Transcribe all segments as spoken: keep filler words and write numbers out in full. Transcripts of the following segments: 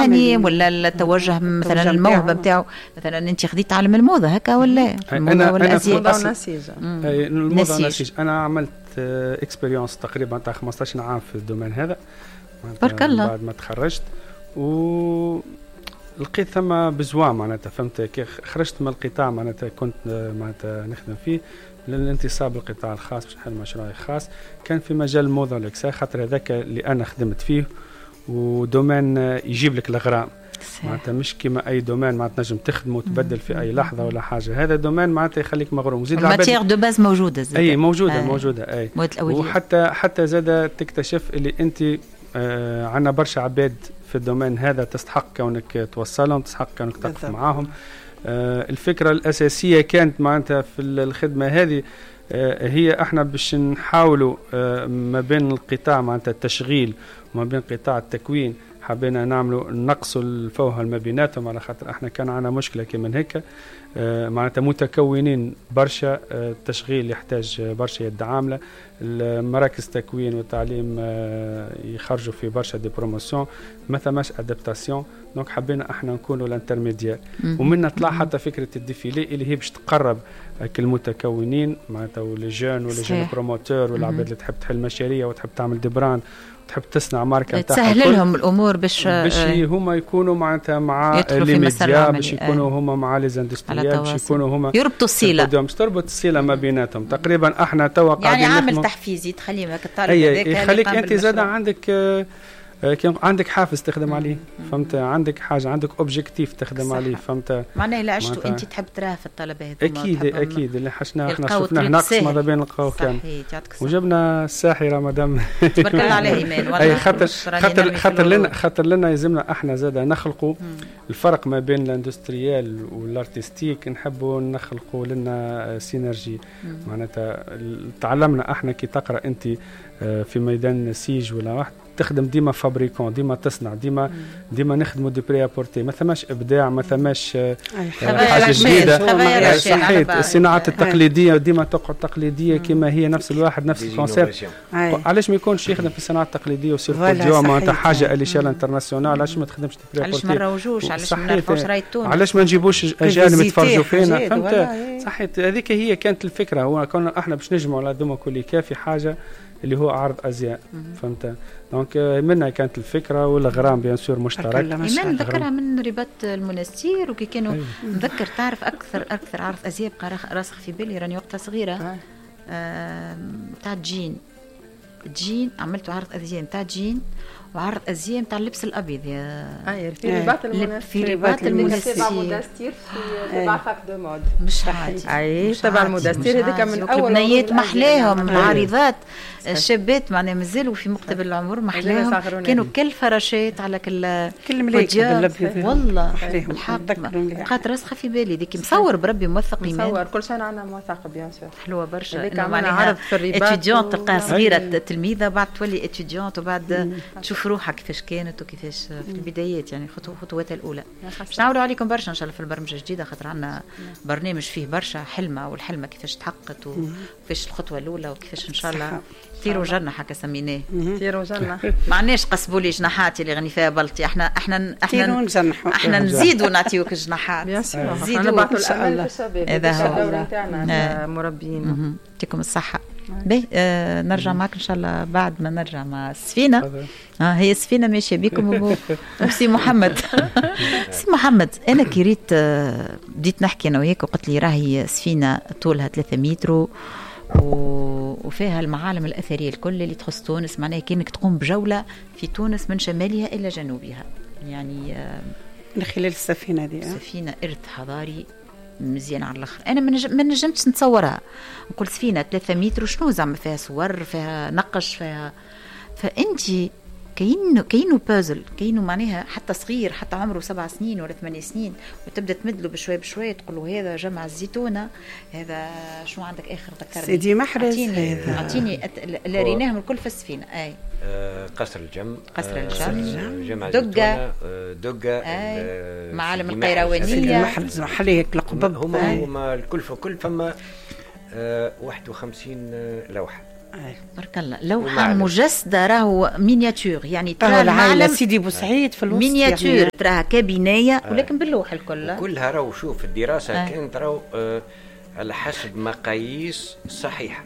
مهني ولا التوجه مثلا الموهبه نتاعو؟ مثلا انت خديت عالم الموضه هكا ولا انا انا في الموضه والنسيج. الموضه والنسيج انا عملت اكسبيريونس تقريبا تاع خمسطاش عام في الدومين هذا بارك الله. بعد ما تخرجت و لقيت ثم بزوا معناتها فهمت كي خرجت من القطاع معناتها كنت معناتها نخدم فيه للانتصاب للقطاع الخاص باش نحل مشروعي خاص كان في مجال الموضه والاكسا خاطر هذاك اللي انا خدمت فيه ودومين يجيب لك الغرام معناتها مش كيما اي دومين معناتها تنجم تخدم وتبدل في اي لحظه ولا حاجه. هذا دومين معناتها يخليك مغروم وزيد الماتير دو باز موجوده زي اي موجوده آه. موجوده اي وحتى حتى زاد تكتشف اللي انت آه عندنا برشا عباد في الدومين هذا تستحق كونك توصلهم تستحق كونك تقف معاهم. آه الفكره الاساسيه كانت معناتها في الخدمه هذه آه هي احنا باش نحاولوا آه ما بين القطاع معناتها التشغيل وما بين قطاع التكوين حبينا نعملوا نقصوا الفوهة ما بيناتهم على خاطر احنا كان عندنا مشكله كما هيك آه معناتها متكونين برشا آه التشغيل يحتاج برشا يد عامله المراكز التكوين والتعليم آه يخرجوا في برشا دي بروموسيون ما ثماش ادابتاسيون دونك حبينا احنا نكونوا الانترميديير ومنها طلع حتى فكره الديفيلي اللي هي باش تقرب المتكونين معناتها ولجان ولجان بروموتور والعباد اللي تحب تحل مشاريع وتحب تعمل دي براند تحب تصنع ماركه تسهل لهم الامور باش باش هما يكونوا معناتها مع لي ميديا باش يكونوا هما مع لي اندستريال باش يكونوا هما يربطوا الصله باش تربط الصله ما بيناتهم تقريبا احنا توا قاعدين يعني عامل تحفيزي تخلي معك الطالب هذاك يخليك انت زاد عندك كان عندك حافز تخدم عليه فهمت عندك حاجه عندك اوبجيكتيف تخدم صح. عليه فهمت معناه اللي عشتوا انت تحب تراه في الطلبه هذوما اكيد اكيد اللي حشنا احنا شفنا نقص ماذا بين نلقاو كان وجبنا الساحره مدام تبارك الله عليه ايمان والله خاطر خاطر خاطر لنا خاطر لنا يلزمنا احنا زاد نخلقوا الفرق ما بين الاندستريال والارتستيك نحبوا نخلقوا لنا سينرجي معناتها تعلمنا احنا كي تقرا انت في ميدان النسيج ولا واحد تخدم ديما فابريكون ديما تصنع ديما ديما نخدموا دي بري ابورتي ما ثماش ابداع ما ثماش حاجه جديده صحيت الصناعه التقليديه ديما تقعد تقليديه كما هي نفس الواحد نفس الكونسيبت علاش ما يكونش يخدم في الصناعه التقليديه ويصير اليوم معناتها حاجه اليشال انترناسيونال علاش ما تخدمش دي بري ابورتي علاش ما نروجوش علاش ما نعرفوش راي تونس علاش ما نجيبوش اجانب يتفرجوا فينا فهمت صحيت هذيك هي كانت الفكره هو كنا احنا باش نجمعوا على ذوما كل كافي حاجه اللي هو عرض ازياء فهمت دونك منها كانت الفكره والغرام بيان سور مشترك ايمان ذكرها من رباط المنستير وكي كانوا نذكر تعرف اكثر اكثر عرض ازياء بقى راسخ في بالي راني وقتها صغيره تاع الجين الجين عملتوا عرض ازياء نتاع الجين وعرض ازياء نتاع اللبس الابيض يا اي في رباط المنستير في رباط المنستير تبع مودستير في تبع فاك دو مود مش عادي اي تبع المودستير هذيك من اول بنيات محلاهم العارضات الشابات معناها مازالوا في مقتبل العمر محلاهم كانوا كل فراشات على كل كل ملايكه والله الحق بقات راسخه في بالي ديك مصور بربي موثق ايمان مصور كل شيء عندنا موثق بيان سور حلوه برشا انه معناها اتيديون تلقاها صغيره تلميذه بعد تولي اتيديون وبعد تشوف روحها كيفاش كانت وكيفاش في البدايات يعني خطواتها الاولى. باش نعاودوا عليكم برشا ان شاء الله في البرمجه الجديده خاطر عندنا برنامج فيه برشا حلمه والحلمه كيفاش تحققت وكيفاش الخطوه الاولى وكيفاش ان شاء الله طيروا جنة هكا سميناه طيروا جنة ما عندناش قصبوا لي جناحات اللي غني فيها بلطي احنا احنا احنا احنا نزيدوا نعطيوك جناحات نزيدوا نبعثوا الامل في الشباب هذا هو الدور نتاعنا مربيين يعطيكم الصحه. باهي آه نرجع معك ان شاء الله بعد ما نرجع مع السفينه. اه هي السفينه ماشيه بكم وسي محمد. سي محمد انا كي ريت آه بديت نحكي انا وياك وقلت لي راهي سفينه طولها ثلاثة متر وفيها المعالم الاثريه الكل اللي تخص تونس معناها كانك تقوم بجوله في تونس من شمالها الى جنوبها يعني آه من خلال السفينه دي سفينه ارث حضاري مزيان على الاخر. انا ما نجمتش نتصورها نقول سفينه ثلاثة متر شنو زعما فيها صور فيها نقش فيها فانت كاين كاينو بازل كاينو معناها حتى صغير حتى عمره سبع سنين ولا ثمان سنين وتبدا تمدله بشويه بشويه تقول له هذا جمع الزيتونه هذا شنو عندك اخر ذكرني سيدي محرز هذا اعطيني اللي ريناهم الكل في السفينه اي آه قصر الجم قصر الجم جمع دقه دقه معالم القيروانيه محرز محليه القبب هما هما الكل في كل فما آه واحد وخمسين لوحه بارك الله. لوحه مجسده راهو مينياتور يعني ترى العائله سيدي بوسعيد في الوسط مينياتور يعني. تراها كابينيه ولكن باللوح الكل كلها راهو. شوف الدراسه آه. كانت راهو آه على حسب مقاييس صحيحه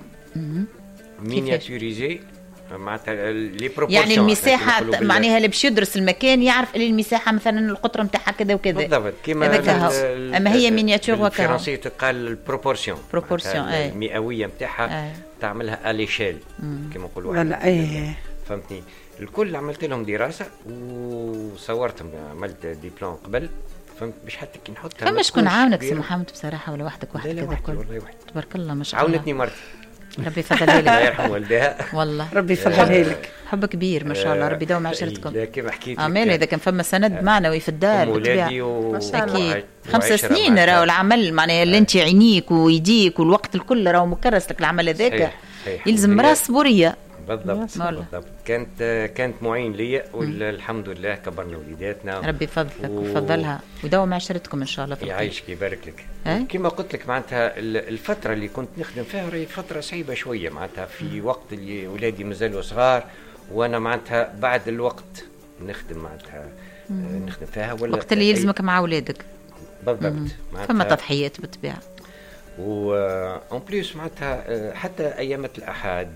مينياتوريزي معناتها لي بروبورسيون يعني المساحه معناها اللي باش يدرس المكان يعرف اللي المساحه مثلا القطر نتاعها كذا وكذا بالضبط كيما اما هي مينياتور وكذا بالفرنسيه تقال البروبورسيون بروبورسيون المئويه نتاعها تعملها اليشيل كيما نقولوا لا اي فهمتني. الكل عملت لهم دراسه وصورتهم عملت ديبلوم قبل فهمت باش حتى كي نحطها فما شكون عاونك سي محمد بصراحه ولا وحدك وحدك كذا الكل والله وحدي تبارك الله ما شاء الله عاونتني مرتي ربي يفضلها لك الله يرحم والديها والله ربي يفضلها لك حب كبير ما شاء الله ربي يداوم عشرتكم كيما حكيت امين اذا كان فما سند معنوي في الدار ولادي اكيد خمس سنين راهو العمل معناها اللي انت عينيك ويديك والوقت الكل راهو مكرس لك العمل هذاك يلزم راس صبوريه بالضبط بالضبط. كانت كانت معين ليا والحمد لله كبرنا وليداتنا ربي يفضلك و... ويفضلها ويداوم عشرتكم ان شاء الله في يعيشك يبارك لك. كما قلت لك معناتها الفتره اللي كنت نخدم فيها راهي فتره صعيبه شويه معناتها في وقت اللي ولادي مازالوا صغار وانا معناتها بعد الوقت نخدم معناتها نخدم فيها ولا وقت اللي يلزمك مع اولادك بالضبط. فما تضحيات بالطبيعه و اون بليس معناتها حتى ايامات الاحد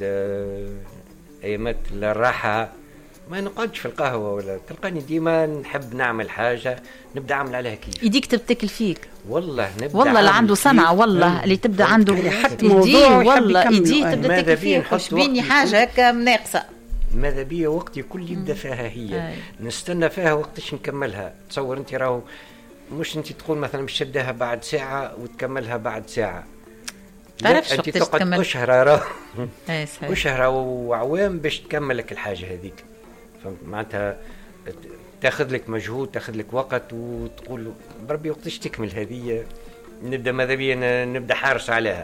ايامات الراحه ما نقعدش في القهوه ولا تلقاني ديما نحب نعمل حاجه نبدا اعمل عليها كيف يديك تبتكل فيك والله نبدا والله اللي عنده صنعه والله اللي تبدا عنده حتى موضوع والله يديه تبدا تاكل فيه واش بيني حاجه هكا ناقصه ماذا بيا وقتي كل يبدا فيها هي آه. نستنى فيها وقتاش نكملها. تصور انت راهو مش انت تقول مثلا مش تبداها بعد ساعه وتكملها بعد ساعه تعرفش انت تقعد اشهر راه اي صحيح اشهر وعوام باش تكمل لك الحاجه هذيك فهمت معناتها تاخذ لك مجهود تاخذ لك وقت وتقول بربي وقتاش تكمل هذه نبدا ماذا بيا نبدا حارس عليها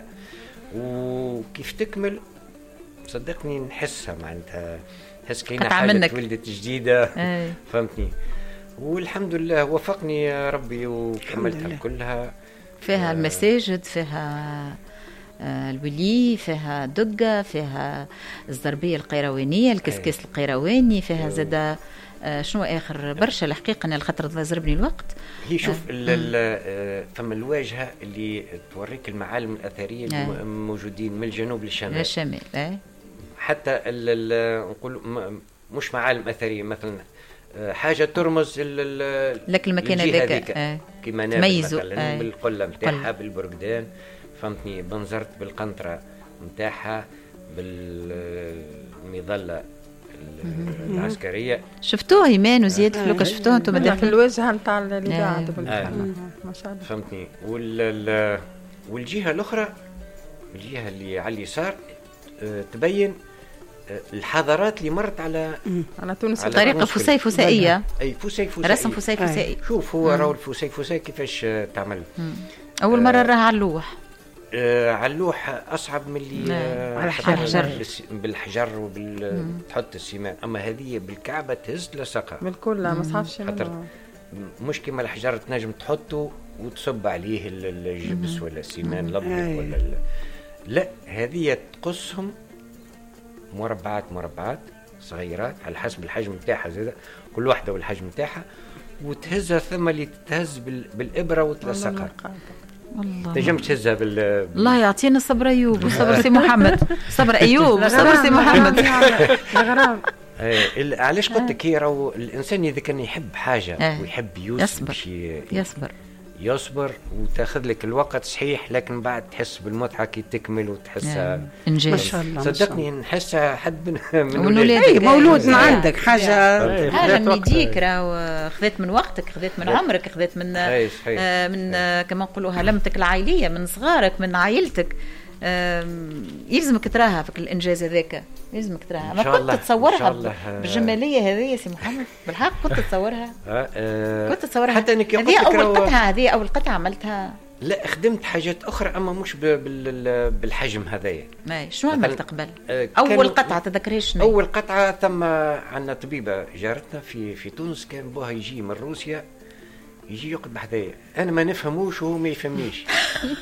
وكيف تكمل صدقني نحسها معناتها نحس كاينه حاجه ولدت جديده فهمتني والحمد لله وفقني ربي وكملتها كلها. فيها المساجد فيها الولي فيها دقة فيها الزربية القيروانية الكسكاس القيرواني فيها زادة شنو آخر برشا الحقيقة أنا الخطر ضربني الوقت. هي شوف آه ثم الواجهة اللي توريك المعالم الأثرية اللي موجودين من الجنوب للشمال للشمال آه. حتى نقول مش معالم أثرية مثلا حاجه ترمز لك المكان هذاك آه. كما تميزوا آه. بالقله نتاعها بالبرقدان فهمتني بنزرت بالقنطره نتاعها بالمظله العسكريه شفتوه ايمان وزياد آه. فلوكا شفتوه انتم داخل الواجهه نتاع الاذاعه آه. ما شاء الله فهمتني وال والجهه الاخرى الجهه اللي على اليسار تبين الحضارات اللي مرت على على تونس طريقه فسي فسائيه اي فسي فسائي رسم فسي فسائي. شوف هو راهو الفسي فسائي كيفاش تعمل مم. اول مره راها على اللوح آه على اللوح اصعب من اللي آه على الحجر بالحجر وبالتحط السيمان اما هذه بالكعبه تهز لصقها بالكل ما صافش مش كما الحجر تنجم تحطه وتصب عليه الجبس ولا السيمان الابيض ولا لا هذه تقصهم مربعات مربعات صغيرات على حسب الحجم نتاعها زاده كل واحده والحجم نتاعها وتهزها ثم اللي تتهز بالابره وتلصقها والله تنجم تهزها بال الله يعطينا صبر ايوب وصبر سي محمد صبر ايوب وصبر سي محمد غرام علاش قلت لك هي راهو الانسان اذا كان يحب حاجه ويحب يصبر يصبر يصبر وتاخذ لك الوقت صحيح لكن بعد تحس بالمتعه كي تكمل وتحسها انجاز صدقني نحسها حد من من ولادك مولود من عندك حاجه حاجه من يديك راهو خذيت من وقتك خذيت من عمرك خذيت من آه من آه كما نقولوا هلمتك العائليه من صغارك من عائلتك يلزمك تراها في الانجاز هذاك يلزمك تراها ما كنت تتصورها بالجماليه هذه يا سي محمد بالحق كنت تتصورها أه كنت تتصورها حتى انك هذه اول قطعه هذه اول قطعه عملتها لا خدمت حاجات اخرى اما مش بالحجم هذايا شنو عملت قبل اول قطعه تذكريش اول قطعه ثم عندنا طبيبه جارتنا في في تونس كان بوها يجي من روسيا يجي يقعد بحذايا انا ما نفهموش وهو ما يفهمنيش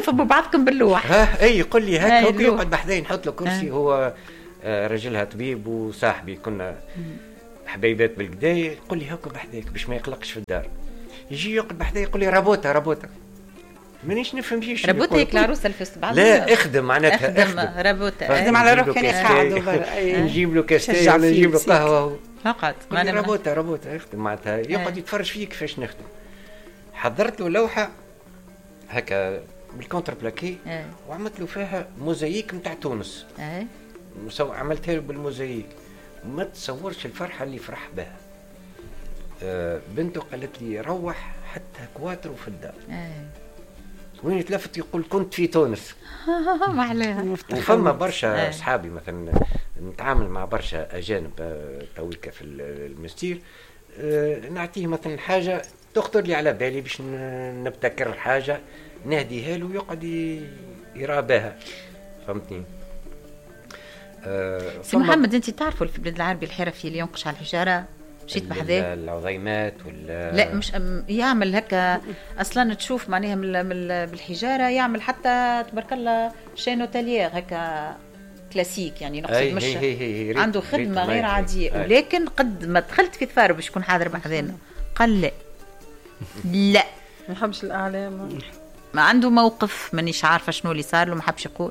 تفهموا بعضكم باللوح. ها اي يقول لي هكا يقعد بحذاي نحط له كرسي. هو رجلها طبيب وصاحبي كنا حبيبات بالقداي. يقول لي هكا بحذاك باش ما يقلقش في الدار. يجي يقعد بحذاي يقول لي رابوتا رابوتا مانيش نفهم فيش. رابوتا هيك العروسه الفست بعض. لا اخدم معناتها اخدم رابوتا اخدم على روحك. قاعد نجيب له كاستي ولا نجيب له قهوه فقط. ما رابوتا رابوتا اخدم معناتها يقعد يتفرج فيك كيفاش نخدم. حضرت له لوحه هكا بالكونتر بلاكي وعملت له فيها موزاييك نتاع تونس. مسو عملتها له بالموزاييك. ما تصورش الفرحه اللي فرح بها. آه بنته قالت لي روح حتى كواترو في الدار. وين تلفت يقول كنت في تونس. ما عليها. وفما برشا اصحابي مثلا نتعامل مع برشا اجانب تويكا في المستير. آه نعطيه مثلا حاجه تخطر لي على بالي باش نبتكر حاجه نهديها له ويقعد يرى بها. فهمتني؟ أه سي محمد انت تعرفوا في البلاد العربي الحرفي اللي ينقش على الحجاره مشيت بحذاه العظيمات ولا لا مش يعمل هكا اصلا تشوف معناها بالحجاره يعمل حتى تبارك الله شانو تاليير هكا كلاسيك يعني نقصد مش هي هي هي عنده خدمه غير عاديه. ولكن قد ما دخلت في ثار باش يكون حاضر بحذانا قال لا لا ما يحبش الاعلام. ما عنده موقف مانيش عارفه شنو اللي صار له ما حبش يقول.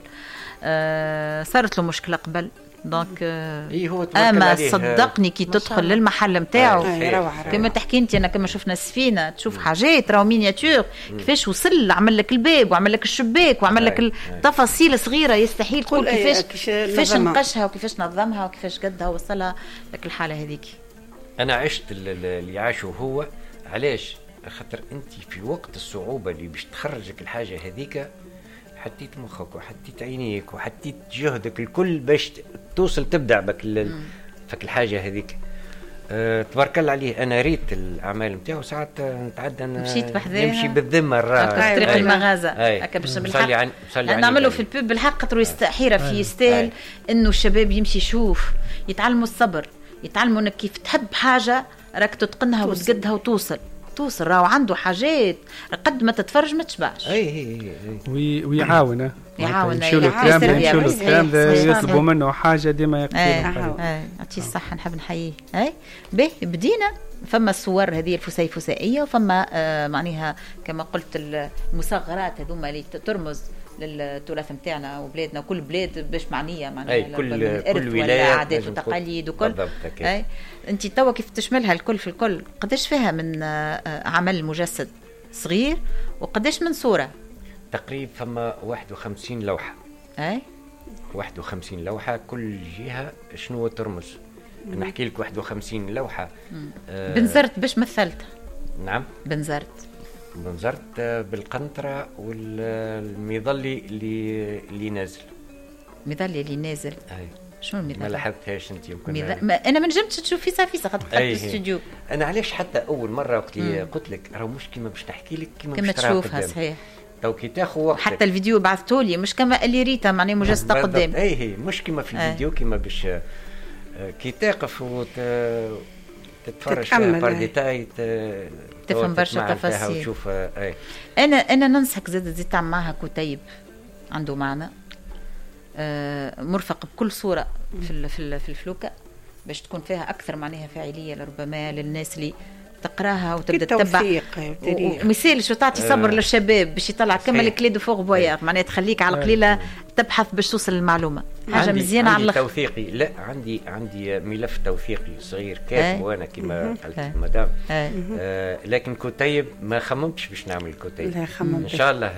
آه صارت له مشكله قبل دونك آه اما صدقني كي تدخل للمحل نتاعو كما تحكي انت انا كما شفنا السفينه تشوف حاجات راهو مينياتور كيفاش وصل عمل لك الباب وعمل لك الشباك وعمل لك التفاصيل صغيره يستحيل تقول كيفاش كيفاش نقشها وكيفاش نظمها وكيفاش قدها وصلها لك الحاله هذيك. انا عشت اللي عاشه هو علاش خاطر انت في وقت الصعوبه اللي باش تخرجك الحاجه هذيك حطيت مخك وحطيت عينيك وحطيت جهدك الكل باش توصل تبدع بك فك الحاجه هذيك. أه تبارك الله عليه. انا ريت الاعمال نتاعو ساعات نتعدى نمشي بالذمه الراه طريق المغازه هكا باش بالحق نعملوا في البوب بالحق خاطر يستحيره في يستاهل انه الشباب يمشي يشوف يتعلموا الصبر يتعلموا انك كيف تحب حاجه راك تتقنها وتقدها وتوصل توصل راهو عنده حاجات قد ما تتفرج ما تشبعش. اي اي اي ويعاون يعاون يمشوا له الكلام يمشوا له الكلام يطلبوا منه حاجه ديما يقتلوا. اي اعطيه الصحه نحب نحييه. اي باهي بدينا فما الصور هذه الفسيفسائيه وفما آه معناها كما قلت المصغرات هذوما اللي ترمز للتراث نتاعنا وبلادنا كل بلاد باش معنيه معناها كل كل ولايه عادات وتقاليد وكل. اي انت توا كيف تشملها الكل في الكل قداش فيها من عمل مجسد صغير وقداش من صوره؟ تقريبا فما واحد وخمسين لوحه. اي واحد وخمسين لوحه كل جهه شنو ترمز. نحكي لك واحد وخمسين لوحه. آه بنزرت باش مثلتها. نعم بنزرت بنزرت بالقنطره والمظلي اللي اللي نازل. مظلي اللي نازل. اي شنو المظلي؟ ما لاحظتهاش انت يمكن. ميذ... ما انا ما نجمتش تشوف فيسا فيسا خاطر دخلت الاستوديو. انا علاش حتى اول مره وقت قلت لك راه مش كيما باش نحكي لك كيما باش تشوفها صحيح. تو كي تاخذ وقتك حتى الفيديو بعثتولي مش كما اللي ريتها معناها مجسده قدام. اي هي مش كيما في الفيديو كيما باش كي تقف وت تتفرج فيها بار ديتاي تفهم برشا تفاصيل وتشوف. اي انا انا ننصحك زاد تزيد تعمل معها كتيب عنده معنى آه مرفق بكل صوره في في في الفلوكه باش تكون فيها اكثر معناها فاعليه لربما للناس اللي تقراها وتبدا تتبع ومثال شو تعطي صبر آه. للشباب باش يطلع كما الكلي دو فور بويار معناها تخليك على قليله تبحث باش توصل للمعلومه حاجه مزيانه على الاخر. توثيقي لا عندي عندي ملف توثيقي صغير كاتب وانا كما قالت المدام. آه لكن كتيب ما خممتش باش نعمل كتيب. ان شاء الله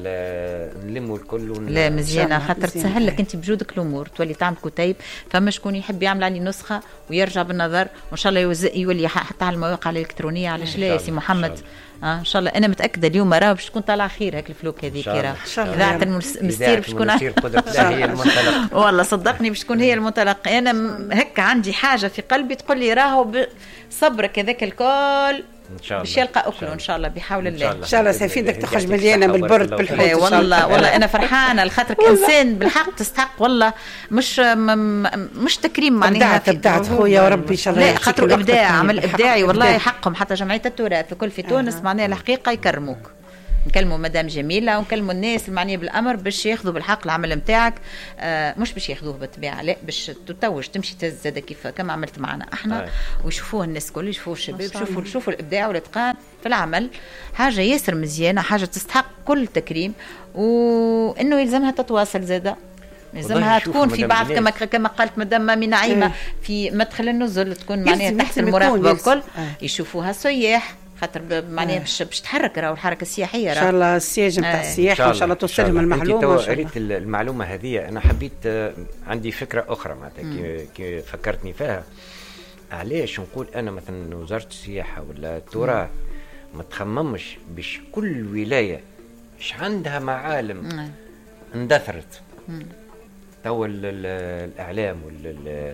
نلموا الكل. لا مزيانه خاطر تسهل لك انت بجودك الامور تولي تعمل كتيب. فما شكون يحب يعمل عليه نسخه ويرجع بالنظر وان شاء الله يولي حتى على المواقع الالكترونيه. علاش لا يا سي محمد اه ان شاء الله. انا متاكده اليوم راه باش تكون طالعه خير هيك الفلوك هذيك راه اذاعه المستير باش تكون هي المنطلق. والله صدقني باش تكون هي المنطلق. انا هيك عندي حاجه في قلبي تقول لي راهو صبرك هذاك الكل ان شاء الله باش يلقى اكله ان شاء الله بحول الله. ان شاء الله سفيدك تخرج مليانه بالبرد بالحوت. والله والله انا فرحانه لخاطرك انسان بالحق تستحق والله مش مش تكريم معناها ابدعت خويا وربي ان شاء الله. لا خاطر ابداع عمل ابداعي والله حقهم حتى جمعيه التراث الكل في تونس معناها الحقيقه يكرموك نكلموا مدام جميله ونكلموا الناس المعنيه بالامر باش ياخذوا بالحق العمل نتاعك. آه مش باش ياخذوه بالطبيعه، لا باش تتوج تمشي تهز زاده كيف كما عملت معنا احنا آه. ويشوفوه الناس الكل، يشوفوا الشباب، يشوفوا يشوفوا الابداع والاتقان في العمل. حاجه ياسر مزيانه، حاجه تستحق كل تكريم، وانه يلزمها تتواصل زاده، يلزمها تكون في بعض كما كما قالت مدام مامي نعيمه ايه. في مدخل النزل تكون معناها تحت المراقبه الكل يشوفوها سياح، خاطر معناها باش باش تحرك راهو الحركه السياحيه. ان شاء الله السياج نتاع السياحه ان شاء الله توصلهم المعلومه. قريت المعلومه هذه، انا حبيت عندي فكره اخرى معناتها كي فكرتني فيها. علاش نقول انا مثلا وزاره السياحه ولا التراث ما تخممش باش كل ولايه ايش عندها معالم اندثرت تو الاعلام وال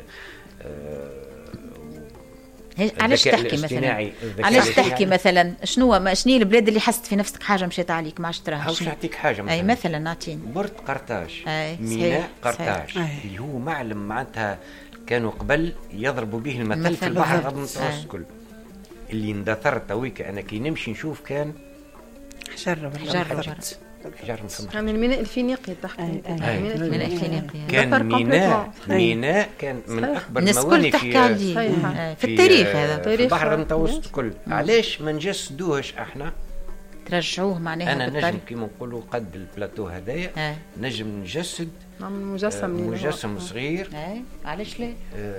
علاش تحكي مثلا علاش تحكي مثلا شنو ما شنو البلاد اللي حست في نفسك حاجه مشات عليك ما عادش تراها؟ باش نعطيك حاجه مثلا اي مثلا نعطيني بورت قرطاج، ميناء قرطاج اللي هو معلم معناتها كانوا قبل يضربوا به المثل في البحر الابيض المتوسط كل اللي اندثر تويك. انا كي نمشي نشوف كان حجر حجر حجر يعني الميناء الفينيقي تحكي الميناء الفينيقي كان ميناء ميناء كان من اكبر الموانئ في في التاريخ هذا في البحر المتوسط كل. علاش ما نجسدوهش احنا ترجعوه معناها انا نجم كيما نقولوا قد البلاتو هذايا نجم نجسد مجسم مجسم صغير. علاش لا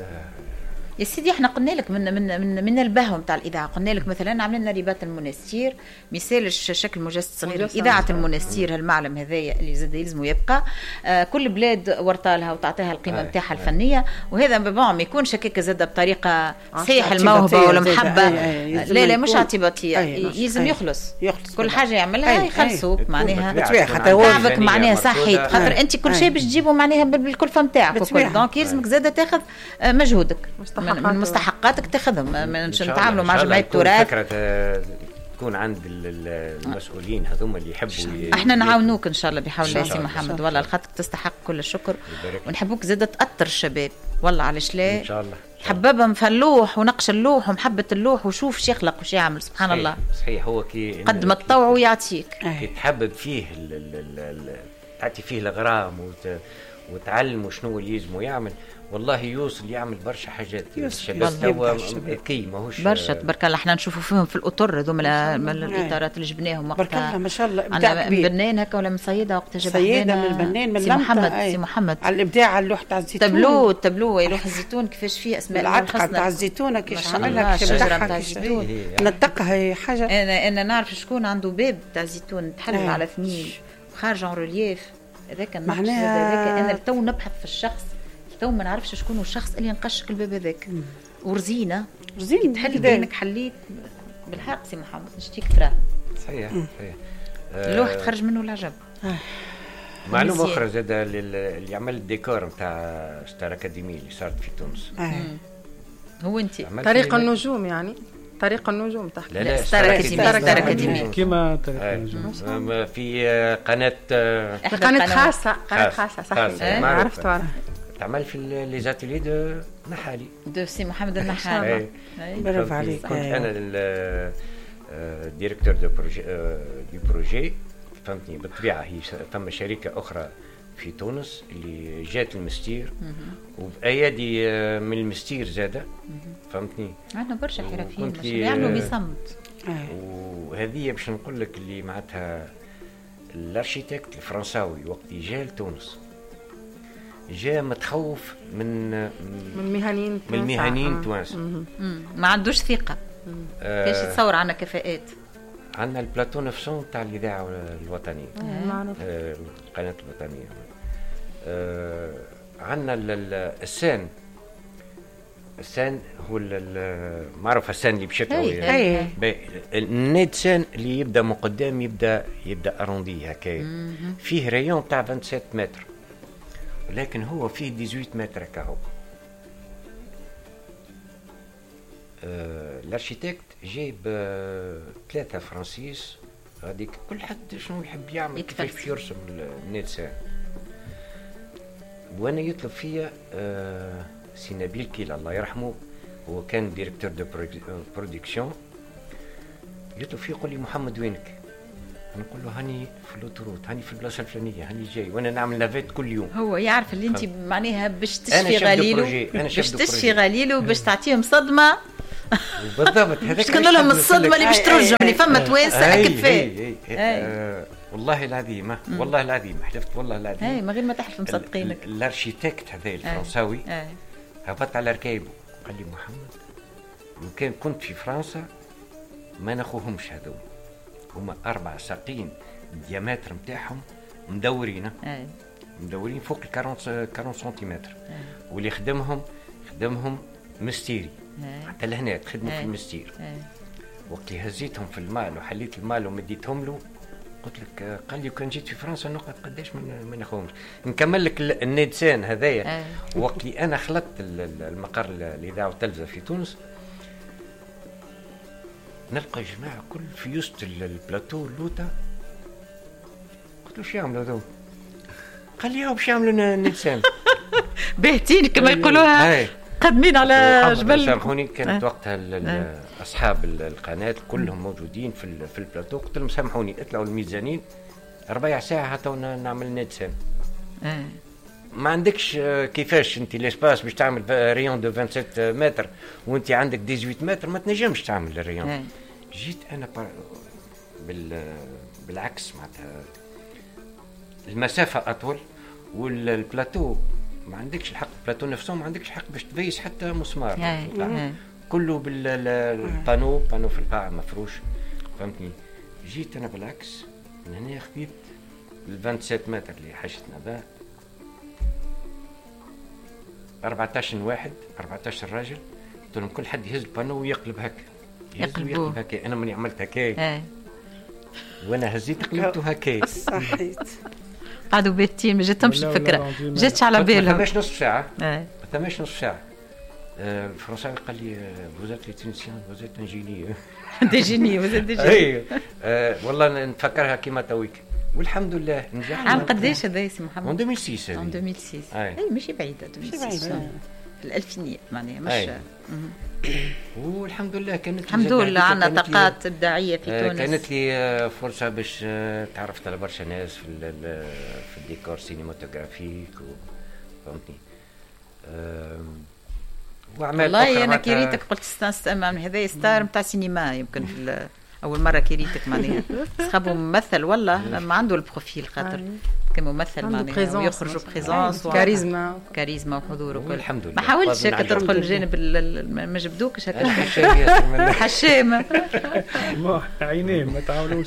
يا سيدي؟ احنا قلنا لك من من من, من البهو نتاع الاذاعه، قلنا لك مثلا عملنا رباط المنستير مثال شكل مجسد صغير اذاعه المنستير. هالمعلم هذايا اللي زاد يلزموا يبقى. آه كل بلاد ورطالها وتعطيها القيمه نتاعها آه الفنيه آه. وهذا بون ما يكونش هكاك زاد بطريقه صحيح الموهبه ولا محبه آه لا لا مش اعتباطيه، يلزم يخلص كل حاجه يعملها يخلصوه معناها تعبك معناها صحي، خاطر انت كل شيء باش تجيبه معناها بالكلفه نتاعك وكل دونك يلزمك زاد تاخذ مجهودك من مستحقاتك تاخذهم. من نتعاملوا مع جمعيه التراث فكره تكون عند المسؤولين هذوما اللي يحبوا احنا نعاونوك ان شاء الله بحول الله سي محمد، والله الخطك تستحق كل الشكر ونحبوك زاد تاثر الشباب والله علاش لا ان شاء الله حببهم في اللوح ونقش اللوح ومحبه اللوح وشوف شي يخلق وش يعمل سبحان صحيح. الله صحيح هو كي قد ما تطوع ويعطيك كي تحبب فيه تعطي فيه الغرام وتعلم شنو اللي يلزمه يعمل والله يوصل يعمل برشا حاجات. الشباب توا ذكي ماهوش برشا تبارك الله. احنا نشوفوا فيهم في الاطر هذوما الاطارات اللي جبناهم وقتها تبارك الله ما شاء الله ابداع كبير. بنان هكا ولا من صيده وقتها جبنا صيده من البنان من سي محمد سي محمد على الابداع على اللوح تاع الزيتون تابلو تابلو لوح الزيتون كيفاش فيه اسماء العتقه تاع الزيتون كيفاش عملها كيفاش بتاعها نطقها حاجه. انا انا نعرف شكون عنده باب تاع زيتون تحل على اثنين خارج عن ريليف هذاك معناها انا تو نبحث في الشخص تو ما نعرفش شكون الشخص اللي نقشك الباب هذاك ورزينه رزينه تحل بينك حليت بالحق سي محمد نشتيك تراه صحيح صحيح اللوح آه تخرج منه العجب. آه. معلومه اخرى زاد اللي عمل الديكور نتاع ستار اكاديمي اللي صارت في تونس آه. هو انت طريق النجوم يعني طريق النجوم تحكي لا لا ستار اكاديمي كيما طريق النجوم في قناه في قناه خاصه قناه خاصه صحيح عرفت عرفت تعمل في لي زاتيلي دو نحالي دو سي محمد النحالي. برافو عليك. كنت انا الديريكتور دو بروجي دو بروجي فهمتني. بالطبيعه هي ثم شركه اخرى في تونس اللي جات المستير وبايادي من المستير زاده فهمتني. عندنا برشا حرفيين مش يعملوا بصمت. وهذه باش نقول لك اللي معناتها الارشيتكت الفرنساوي وقت جاء لتونس جاء متخوف من من مهنيين من المهنيين التوانسه ما عندوش ثقه كيفاش آه يتصور عنا كفاءات. عندنا البلاتو نفسه تاع الاذاعه الوطنيه نعرف آه القناه الوطنيه آه عندنا السان السان هو معروف السان اللي مشات اي النيت سان اللي يبدا من قدام يبدا يبدا اروندي هكايا فيه ريون تاع سبعة وعشرين متر ولكن هو فيه ثمانية عشر متر كهو. آه الارشيتكت جايب آه ثلاثة فرانسيس هذيك كل حد شنو يحب يعمل كيفاش باش يرسم النيتسان. وانا يطلب فيا آه سي نبيل كيلا الله يرحمه هو كان ديريكتور دو برودكسيون يطلب فيه يقول لي محمد وينك نقول له هاني في الاوتوروت، هاني في البلاصه الفلانيه، هاني جاي، وانا نعمل نافيت كل يوم. هو يعرف اللي انت معناها باش تشفي غليله، باش تشفي غليله وباش تعطيهم صدمه. بالضبط هذاك باش تكون لهم الصدمه اللي باش ترجم اللي فما توانسه اكد فيه. والله العظيم والله العظيم حلفت والله العظيم. اي من غير ما تحلف مصدقينك. الارشيتكت هذا الفرنساوي هبط على ركايبه قال لي محمد لو كان كنت في فرنسا ما ناخوهمش هذو، هما اربع ساقين الديامتر نتاعهم مدورين مدورين فوق ال أربعين سنتيمتر، واللي خدمهم خدمهم مستيري حتى لهنا تخدموا في المستير. وقت اللي هزيتهم في المال وحليت المال ومديتهم له قلت لك قال لي كان جيت في فرنسا نقعد قداش ما ناخذهمش. نكمل لك النيدسان هذايا. وقت اللي انا خلطت المقر الاذاعه والتلفزه في تونس نلقى جماعه كل في وسط البلاتو اللوطه. قلت له شو يعملوا هذول؟ قال لي باش يعملوا النيدسان باهتين كما يقولوها قدمين على جبل. سامحوني كانت وقتها اصحاب القناه كلهم موجودين في في البلاتو. قلت لهم سامحوني اطلعوا الميزانين ربع ساعه حتى نعمل نيدسان. ما عندكش كيفاش انت ليسباس باش تعمل ريون دو سبعة وعشرين متر وانت عندك ثمانية عشر متر ما تنجمش تعمل الريون. جيت انا بال بالعكس معناتها المسافه اطول والبلاتو ما عندكش الحق، البلاتو نفسه ما عندكش الحق باش تبيس حتى مسمار كله بالبانو بانو في القاعه مفروش فهمتني. جيت انا بالعكس من هنا خديت ال سبعة وعشرين متر اللي حشتنا ذا أربعطاش واحد أربعطاش راجل. قلت لهم كل حد يهز البانو ويقلب هكا يقلب ويقلب هكا. انا ماني عملت هكا وانا هزيت قلبته هكا صحيت. قعدوا بيتين ما جاتهمش الفكره، ما جاتش على بالهم. ما ثماش نصف ساعه ما ثماش نصف ساعه الفرنساوي قال لي فوزات لي تونسيان فوزات انجيليه دي جيني فوزات دي جيني. اي والله نفكرها كيما تويك والحمد لله نجحنا. عام قداش هذا يا سي محمد؟ من ألفين وستة. من ألفين وستة اي ماشي بعيده ماشي بعيده في الالفينيه معناها مش. والحمد لله كانت الحمد لله عندنا طاقات ابداعيه في تونس. كانت لي فرصه باش تعرفت على برشا ناس في في الديكور سينماتوغرافيك فهمتني. والله انا كي ريتك قلت ستار هذا ستار نتاع سينما يمكن في اول مره كي ريتك معناها خابو ممثل والله ما عنده البروفيل خاطر كممثل معناها ويخرج بريزونس كاريزما كاريزما وحضور وكل. الحمد لله ما حاولتش هكا تدخل الجانب ما جبدوكش هكا حشام عينيه ما تعاونوش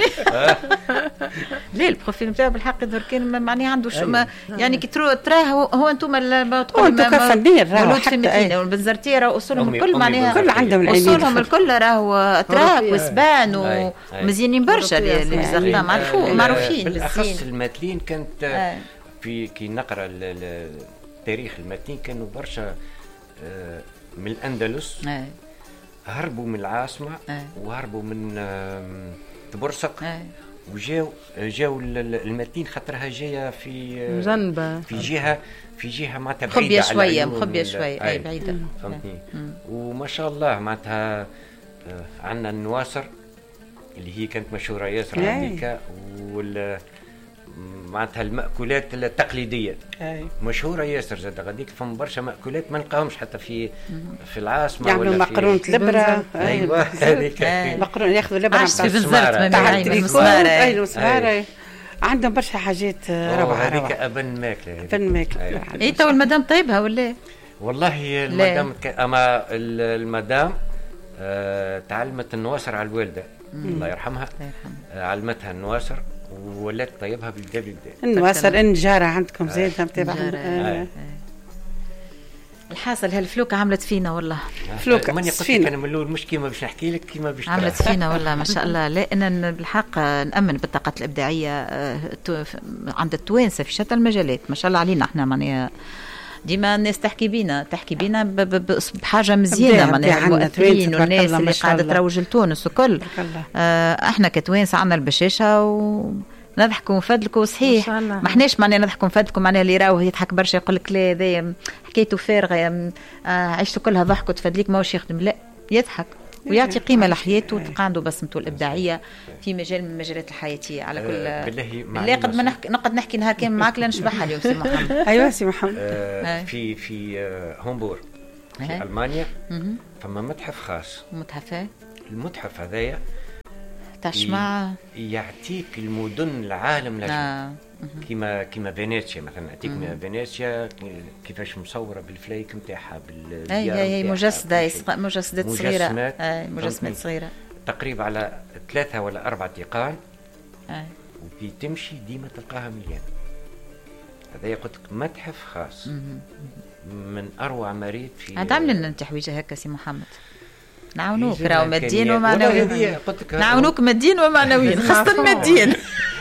ليه البروفيل نتاعو بالحق يظهر كان معناها عنده شو يعني كي تراه هو انتم ما تقولوا انتم كفنانين راهو حتى والبنزرتيره واصولهم الكل معناها كل عندهم العينين اصولهم الكل راهو تراك وسبان ومزيانين برشا اللي بزغطه معروفين معروفين بالاخص الممثلين كانت آه. في كي نقرا تاريخ الممثلين كانوا برشا آه من الاندلس آه. هربوا من العاصمه آه. وهربوا من آه تبرسق آه. وجاو جاو الممثلين خاطرها جايه في جنبه في جهه في جهه معناتها بعيده شويه مخبيه شويه اي بعيده فهمتني. وما شاء الله معناتها آه عندنا النواصر اللي هي كانت مشهوره ياسر هذيك وال معناتها المأكولات التقليدية أي. مشهورة ياسر زاد غاديك فما برشا مأكولات ما نلقاهمش حتى في في العاصمة يعملوا مقرونة لبرة. أيوة هذيك مقرونة ياخذوا لبرة تاع السمارة تاع السمارة أي السمارة عندهم برشا حاجات روعة. هذيك أبن ماكلة أبن ماكلة. إيه تو المدام طيبها ولا؟ والله المدام أما المدام آه تعلمت النواصر على الوالدة الله يرحمها آه علمتها النواصر ولات طيبها بالجا بالجا. النواصر النجارة عندكم زيادة متابعة. آه. الحاصل هالفلوكة عملت فينا والله. فلوكة ماني قلت لك أنا من الأول مش كيما باش نحكي لك كيما باش عملت فينا والله ما شاء الله. لأن بالحق نأمن بالطاقات الإبداعية عند التوانسة في شتى المجالات ما شاء الله علينا احنا معناها ديما الناس تحكي بينا تحكي بينا بحاجه مزيانه معناها المؤثرين والناس اللي قاعده تروج لتونس وكل. آه احنا كتوانسه عندنا البشاشه ونضحكوا ونفدلكوا صحيح ما احناش معناها نضحكوا ونفدلكوا معناها اللي راهو يضحك برشا يقول لك لا هذا حكايته فارغه آه عيشته كلها ضحك وتفدليك ماهوش يخدم لا يضحك ويعطي قيمه لحياته وتبقى عنده بسمته الابداعيه في مجال من المجالات الحياتيه على كل. بالله قد ما نحكي نقعد نحكي نهار كامل معك لا نشبعها اليوم سي محمد. ايوه سي محمد. آه في في هامبورغ في المانيا فما متحف خاص. متحف المتحف هذايا تاع شمع يعطيك المدن العالم لا آه. كيما كيما فينيسيا مثلا، يعطيك فينيسيا كيفاش مصوره بالفلايك نتاعها بال اي اي مجسده مجسدات صغيره. اي مجسمات صغيره تقريبا على ثلاثه ولا اربعه ايقان. اي وكي تمشي ديما تلقاها مليان. هذا قلت لك متحف خاص من اروع ما ريت في. عاد عمل لنا انت حويجه هكا سي محمد نعاونوك راهو ماديين ومعنويين. نعاونوك ماديين ومعنويين خاصة ماديين.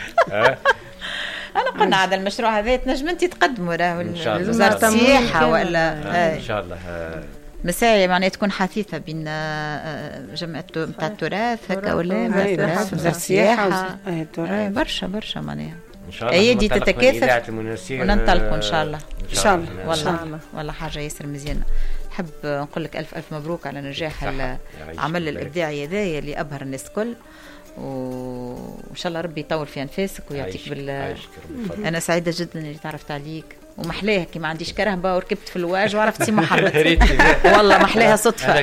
أنا قلنا هذا المشروع هذا تنجم أنت تقدموا راهو وزارة السياحة ولا إن شاء الله مساعية معناها تكون حثيثة بين جمعية نتاع التراث هكا ولا وزارة السياحة برشا برشا معناها ان شاء الله ايدي تتكاثر وننطلقوا ان شاء الله. ان شاء الله والله والله حاجه ياسر مزيانه. نحب نقول لك الف الف مبروك على نجاح العمل الابداعي هذايا اللي ابهر الناس الكل، وان شاء الله ربي يطول في انفاسك ويعطيك بال. انا سعيده جدا اللي تعرفت عليك ومحلاها كي ما عنديش كرهبه وركبت في الواج وعرفت سي محمد. والله محلاها صدفه.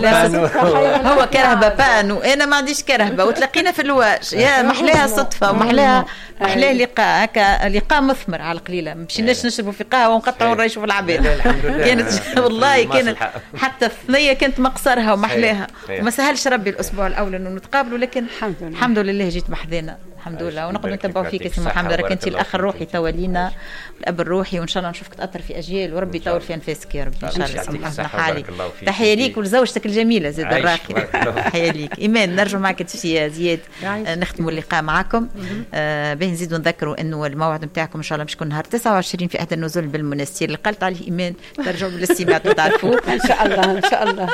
هو كرهبه بان وانا ما عنديش كرهبه وتلاقينا في الواج. يا محلاها صدفه ومحلاها محلاه لقاء هكا لقاء مثمر على القليله. ما مشيناش نشربوا في قهوه ونقطعوا ونريشوا في العباد. كانت والله كانت حتى الثنيه كانت مقصرها ومحلاها وما سهلش ربي الاسبوع الاول انه نتقابلوا، لكن الحمد لله جيت بحذنا الحمد لله. ونقعد نتبعوا فيك سي محمد راك انت الاخ الروحي تولينا الاب الروحي، وان شاء الله نشوفك تاثر في اجيال وربي يطول في انفاسك يا ربي ان شاء الله. سي محمد حالي تحيه ليك ولزوجتك الجميله زاد الراكي. تحيه ليك ايمان. نرجع معك في زياد نختموا اللقاء معكم. آه باهي نزيدوا نذكروا انه الموعد نتاعكم ان شاء الله باش يكون نهار تسعة وعشرين في احدى النزول بالمنستير اللي قلت عليه ايمان. ترجعوا بالاستماع وتعرفوه ان شاء الله ان شاء الله.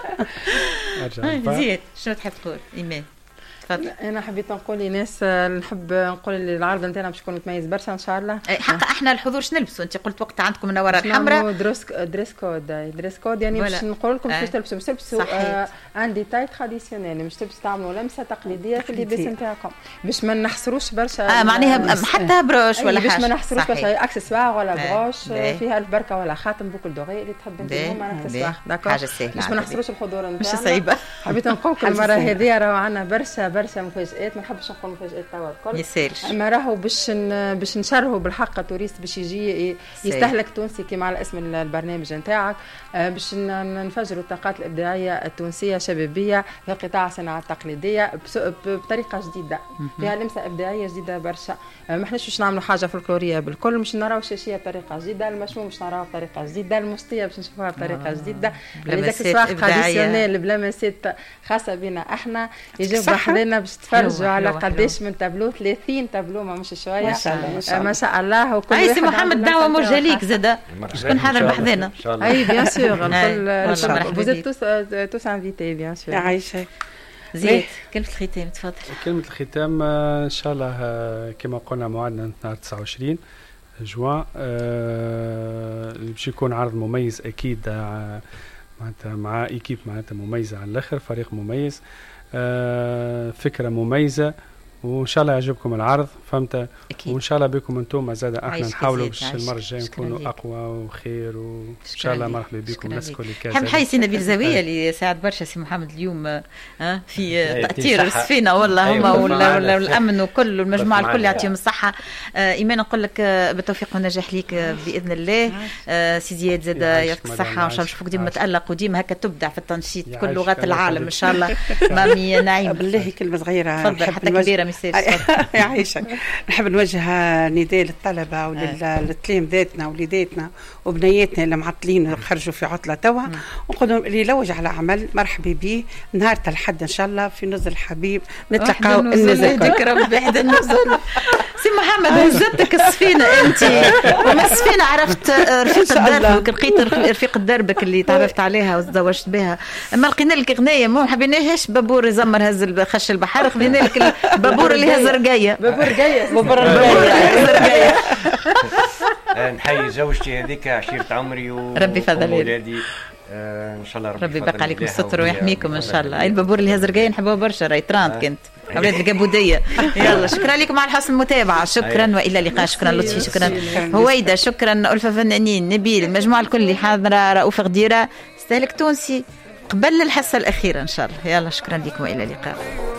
زياد شنو تحب تقول ايمان؟ انا حبيت نقول للناس نحب نقول العرض نتاعنا باش يكون متميز برشا ان شاء الله. حق احنا الحضور شنو نلبسوا؟ انت قلت وقت عندكم منوره الحمراء دريس دريس كود دريس كود يعني باش نقول لكم باش تلبسوا باش تلبسوا ان ديتاي تراديسيونيل، مش تلبسوا تعملوا لمسه تقليديه في اللباس نتاعكم باش ما نحصروش برشا. اه معناها حتى بروش ولا حاجه باش ما نحصروش برشا اكسسوار ولا بروش فيها البركه ولا خاتم بوكل دوغي اللي تحب انت هما اكسسوار داكور باش ما نحصروش الحضور نتاعنا. مش صعيبه. حبيت نقول لكم المره هذه راهو عندنا برشا برشا مفاجآت. ما نحبش نقول مفاجآت توا الكل يسالش، اما راهو باش باش نشرهوا بالحق التوريست باش يجي يستهلك تونسي كما على اسم البرنامج نتاعك، باش نفجروا الطاقات الابداعيه التونسيه شبابيه في قطاع الصناعه التقليديه بطريقه جديده فيها لمسه ابداعيه جديده برشا. ما احناش باش نعملوا حاجه فلكلوريه بالكل، مش نراو الشاشيه بطريقه جديده، المشموم باش نراوه بطريقه جديده، الموسيقى باش نشوفوها بطريقه آه. جديده، ليزاكسوار تراديسيونيل بلمسات خاصه بنا احنا. يجيو بحذنا باش تفرجوا على قداش من تابلو ثلاثين تابلو ما مش شويه ما شاء الله ما شاء الله. وكل اي سي محمد دعوه موجهه ليك زاده شكون حاضر بحذنا. اي بيان سور الكل فوزيت توس توس انفيتي بيان سور. عايشه زيد كلمه الختام تفضل. كلمه الختام ان شاء الله كما قلنا موعدنا نهار تسعة وعشرين جوان اللي باش يكون عرض مميز اكيد معناتها مع ايكيب معناتها مميزه على الاخر، فريق مميز، فكره مميزه، وان شاء الله يعجبكم العرض فهمت. وان شاء الله بكم انتم زاد احنا نحاولوا باش المره الجايه نكونوا اقوى وخير، وان شاء الله مرحبا بكم الناس الكل. نحب نحيي سي نبيل زاويه اللي ساعد برشا سي محمد اليوم ها في تاثير السفينه والله هما ولا الامن وكل المجموعه الكل يعطيهم الصحه. ايمان نقول لك بالتوفيق والنجاح ليك باذن الله. سي زياد زاد يعطيك الصحه وان شاء الله نشوفك ديما متالق وديما هكا تبدع في التنشيط كل لغات العالم ان شاء الله. مامي نعيم بالله كلمه صغيره تفضل حتى كبيره يعيشك. نحب نوجه نداء للطلبه وللتلامذاتنا وليداتنا وبنياتنا اللي معطلين خرجوا في عطله توا، ونقول لهم اللي يلوج على عمل مرحبا به نهار الحد ان شاء الله في نزل الحبيب نتلقاو النزل. ذكرى بواحد النزل. سي محمد هزتك السفينه انت وما السفينه عرفت رفيق دربك لقيت رفيق دربك اللي تعرفت عليها وتزوجت بها، اما لقينا لك اغنيه ما حبيناهاش بابور يزمر هز خش البحر، خذينا لك البابور اللي هز رقيه بابور رقيه بابور رقيه. نحيي زوجتي هذيك عشيره عمري وربي فضل ولادي آه ان شاء الله ربي, ربي يبقى عليكم الستر ويحميكم ان شاء الله. البابور الهزرقاي نحبوها برشا راي ترانت كنت اولاد القبوديه. يلا شكرا لكم على حسن المتابعه، شكرا والى اللقاء. شكرا لطفي، شكرا هويدا، شكرا ألفة فنانين، نبيل، المجموعه الكل اللي حاضره، رؤوف غديره، استهلك تونسي قبل الحصه الاخيره ان شاء الله. يلا شكرا لكم والى اللقاء.